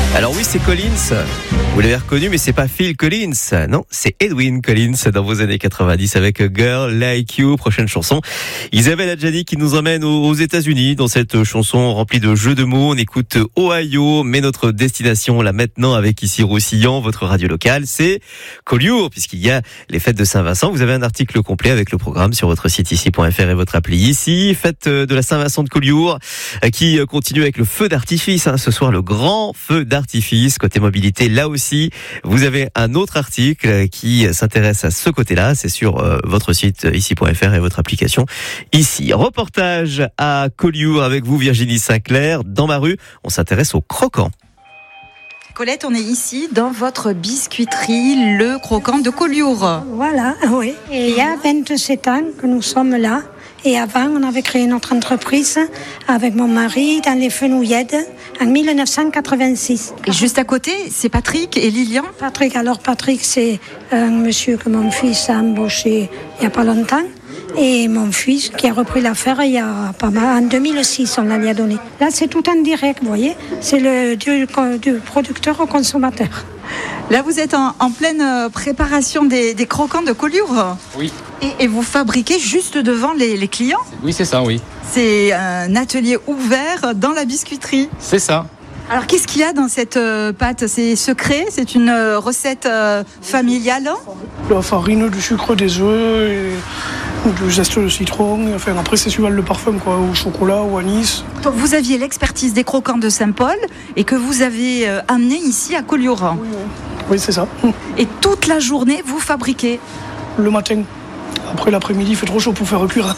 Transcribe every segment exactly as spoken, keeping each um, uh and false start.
Alors oui, c'est Collins. Vous l'avez reconnu, mais c'est pas Phil Collins. Non, c'est Edwyn Collins dans vos années quatre-vingt-dix avec Girl Like You. Prochaine chanson, Isabelle Adjani qui nous emmène aux États-Unis dans cette chanson remplie de jeux de mots. On écoute Ohio, mais notre destination là maintenant avec ici Roussillon, votre radio locale, c'est Collioure, puisqu'il y a les fêtes de Saint-Vincent. Vous avez un article complet avec le programme sur votre site ici point f r et votre appli ici. Fête de la Saint-Vincent de Collioure qui continue avec le feu d'artifice. Hein, ce soir, le grand feu d'artifice. Côté mobilité, là aussi, vous avez un autre article qui s'intéresse à ce côté-là. C'est sur euh, votre site ici point f r et votre application ici. Reportage à Collioure avec vous, Virginie Sinclair. Dans ma rue, on s'intéresse aux croquants. Colette, on est ici dans votre biscuiterie, le croquant de Collioure. Voilà, oui. Et il y a vingt-sept ans que nous sommes là. Et avant, on avait créé notre entreprise avec mon mari dans les Fenouillèdes en dix-neuf cent quatre-vingt-six. Et juste à côté, c'est Patrick et Lilian. Patrick, alors Patrick, c'est un monsieur que mon fils a embauché il n'y a pas longtemps. Et mon fils qui a repris l'affaire il y a pas mal, en deux mille six, on l'a lui a donné. Là, c'est tout en direct, vous voyez. C'est le du, du producteur au consommateur. Là, vous êtes en, en pleine préparation des, des croquants de Collioure. Oui. Et, et vous fabriquez juste devant les, les clients. Oui, c'est ça, oui. C'est un atelier ouvert dans la biscuiterie. C'est ça. Alors, qu'est-ce qu'il y a dans cette euh, pâte ? C'est secret ? C'est une euh, recette euh, familiale ? La farine, du sucre, des œufs, et du zeste de citron. Enfin, après, c'est suivant le parfum, quoi, au chocolat, au anis. Donc, vous aviez l'expertise des croquants de Saint-Paul et que vous avez euh, amené ici à Collioure. Oui, oui. Oui, c'est ça. Et toute la journée, vous fabriquez ? Le matin. Après, l'après-midi, il fait trop chaud pour faire cuire.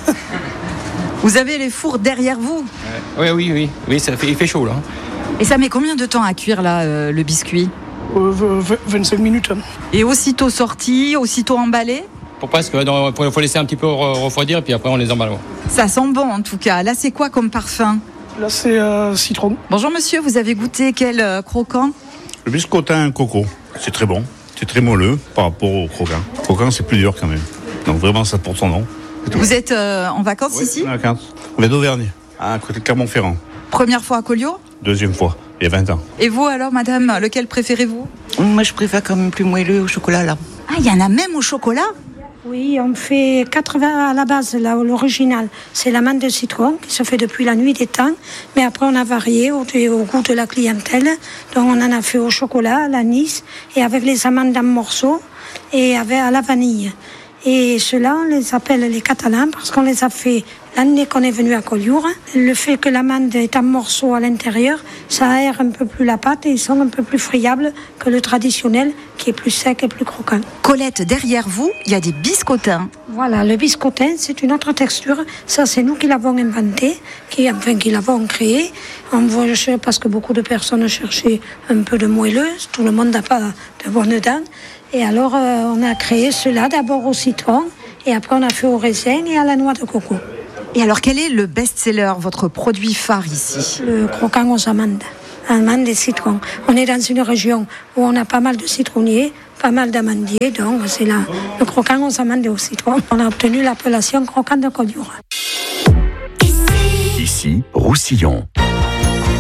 Vous avez les fours derrière vous ? euh, Oui, oui, oui. Oui, ça fait, il fait chaud, là. Et ça met combien de temps à cuire, là, euh, le biscuit ? euh, vingt-cinq minutes. Et aussitôt sorti, aussitôt emballé ? Pour presque, il faut laisser un petit peu refroidir et puis après on les emballe. Ça sent bon en tout cas. Là, c'est quoi comme parfum ? Là, c'est euh, citron. Bonjour monsieur, vous avez goûté quel euh, croquant ? Le biscottin coco, c'est très bon. C'est très moelleux par rapport au croquant. Le croquant, c'est plus dur quand même. Donc vraiment, ça porte son nom. Vous êtes euh, en vacances oui, ici ? En vacances. On est d'Auvergne, à côté de Clermont-Ferrand. Première fois à Collioure ? Deuxième fois, il y a vingt ans. Et vous alors, madame, lequel préférez-vous ? Moi, je préfère quand même plus moelleux au chocolat, là. Ah, il y en a même au chocolat ? Oui, on fait quatre-vingts à la base, là, l'original. C'est l'amande de citron qui se fait depuis la nuit des temps. Mais après, on a varié au, au goût de la clientèle. Donc, on en a fait au chocolat, à l'anis et avec les amandes en morceaux et avec à la vanille. Et ceux-là, on les appelle les Catalans parce qu'on les a fait l'année qu'on est venu à Collioure. Le fait que l'amande est en morceaux à l'intérieur, ça aère un peu plus la pâte et ils sont un peu plus friables que le traditionnel qui est plus sec et plus croquant. Colette, derrière vous, il y a des biscottins. Voilà, le biscottin, c'est une autre texture. Ça, c'est nous qui l'avons inventé, qui, enfin, qui l'avons créé. On voit, parce que beaucoup de personnes cherchaient un peu de moelleuse. Tout le monde n'a pas de bonnes dents. Et alors, euh, on a créé cela d'abord au citron, et après on a fait au raisin et à la noix de coco. Et alors, quel est le best-seller, votre produit phare ici ? Le croquant aux amandes, amandes et citron. On est dans une région où on a pas mal de citronniers, pas mal d'amandiers, donc c'est là, le croquant aux amandes et au citron. On a obtenu l'appellation croquant de Collioure. Ici, Roussillon.